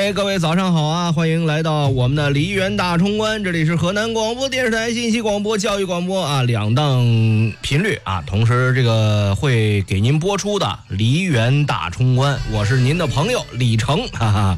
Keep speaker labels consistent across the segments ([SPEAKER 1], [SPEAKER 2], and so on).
[SPEAKER 1] 各位早上好啊！欢迎来到我们的梨园大冲关，这里是河南广播电视台信息广播、教育广播啊两档频率啊，同时这个会给您播出的梨园大冲关，我是您的朋友李成，哈哈。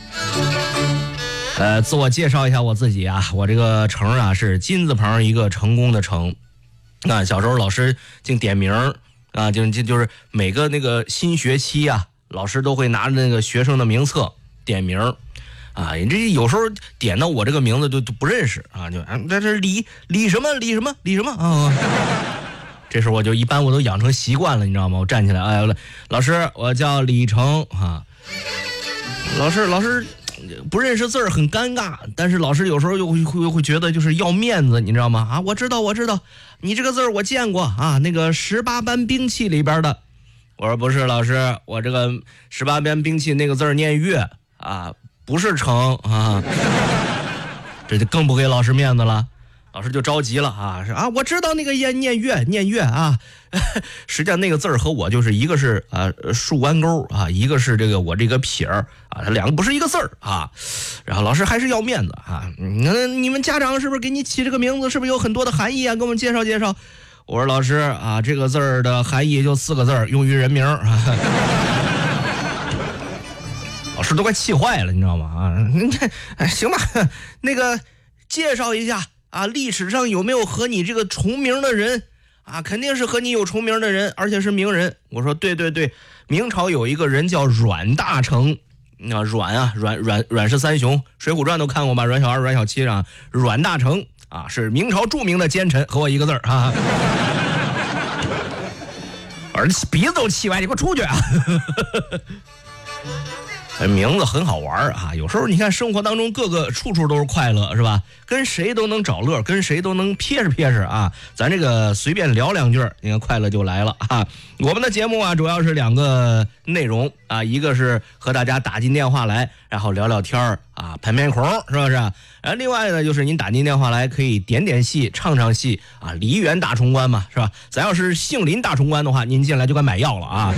[SPEAKER 1] 自我介绍一下我自己啊，我这个成啊是金字旁一个成功的成。那小时候老师竟点名啊，就是每个那个新学期啊，老师都会拿着那个学生的名册点名啊，这有时候点到我这个名字就不认识啊，就这是李什么啊。这时候我就一般我都养成习惯了，你知道吗？我站起来，哎，老师，我叫李成啊。老师不认识字儿很尴尬，但是老师有时候又会觉得就是要面子，你知道吗？啊，我知道，你这个字儿我见过啊，那个18般兵器里边的。我说不是，老师，我这个18般兵器那个字儿念月啊，不是成啊，这就更不给老师面子了。老师就着急了啊，是啊，我知道那个念月啊，实际上那个字儿和我就是一个是竖弯钩啊，一个是这个我这个撇儿啊，它两个不是一个字儿啊。然后老师还是要面子啊，你们家长是不是给你起这个名字是不是有很多的含义啊？给我们介绍介绍。我说老师啊，这个字儿的含义就4个字，用于人名啊。老师都快气坏了，你知道吗？啊，行吧，那个介绍一下。啊，历史上有没有和你这个重名的人啊？肯定是和你有重名的人，而且是名人。我说对，明朝有一个人叫阮大铖，阮氏三雄，《水浒传》都看过吧？阮小二、阮小七啊，阮大铖啊，是明朝著名的奸臣，和我一个字儿啊。儿子鼻子都气歪，你给我出去啊！名字很好玩啊，有时候你看生活当中处处都是快乐，是吧？跟谁都能找乐，跟谁都能撇着啊。咱这个随便聊两句，你看快乐就来了啊。我们的节目啊，主要是2个内容啊，一个是和大家打进电话来，然后聊聊天啊，喷孔，是不是？另外呢，就是您打进电话来可以点戏、唱戏啊，梨园大冲关嘛，是吧？咱要是杏林大冲关的话，您进来就该买药了啊。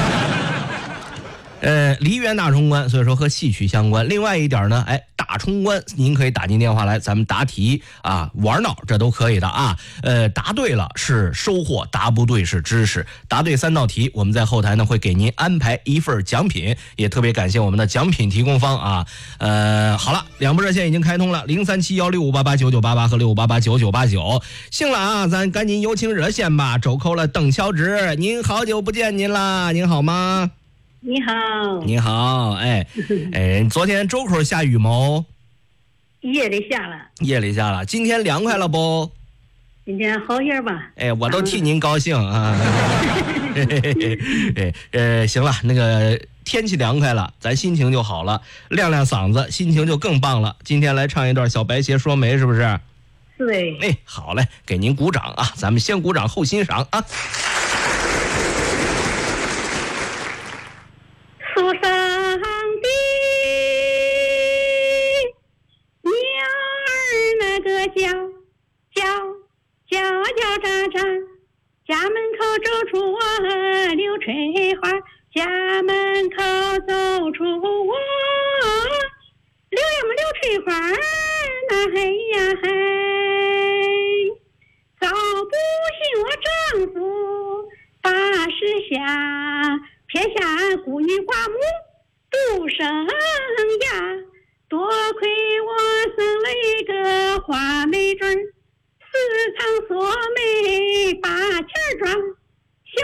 [SPEAKER 1] 梨园大冲关，所以说和戏曲相关。另外一点呢，大冲关您可以打进电话来，咱们答题啊，玩闹这都可以的啊。答对了是收获，答不对是知识。答对3道题，我们在后台呢会给您安排一份奖品，也特别感谢我们的奖品提供方啊。好了，2部热线已经开通了，037165889988和65889989。行了啊，咱赶紧有请热线吧。周口了邓乔治，您好久不见您啦，您好吗？
[SPEAKER 2] 你好，
[SPEAKER 1] 昨天周口下雨吗？
[SPEAKER 2] 夜里下了。今天凉快了不？
[SPEAKER 1] 今天好些吧。我都替您高兴啊。行了，那个天气凉快了，咱心情就好了，亮嗓子，心情就更棒了。今天来唱一段小白鞋说媒，是不是？
[SPEAKER 2] 是的。
[SPEAKER 1] 好嘞，给您鼓掌啊，咱们先鼓掌后欣赏啊。
[SPEAKER 2] 树上的鸟儿那个叫喳，家门口走出我柳翠花，家门口走出我柳翠花，那嘿呀嘿，早不信我丈夫把事下，撇下孤女寡母独生呀，多亏我生了一个花美准，时常说